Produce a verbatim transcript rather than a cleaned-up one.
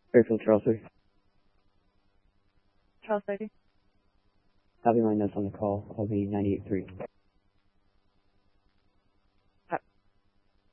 Fairfield, Charles thirty. Charles thirty. Copy my notes on the call. I'll be ninety-eight three.